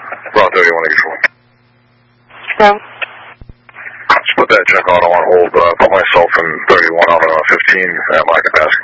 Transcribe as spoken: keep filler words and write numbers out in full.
Route thirty-one eighty-four. No. Just put that check auto on hold. Uh, put myself and thirty-one on uh, fifteen at my capacity.